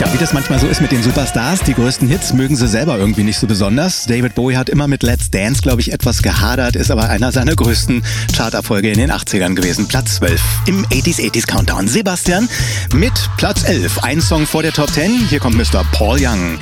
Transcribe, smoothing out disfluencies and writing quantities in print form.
Ja, wie das manchmal so ist mit den Superstars, die größten Hits mögen sie selber irgendwie nicht so besonders. David Bowie hat immer mit Let's Dance, glaube ich, etwas gehadert, ist aber einer seiner größten Charterfolge in den 80ern gewesen. Platz 12 im 80s Countdown. Sebastian mit Platz 11, ein Song vor der Top 10. Hier kommt Mr. Paul Young.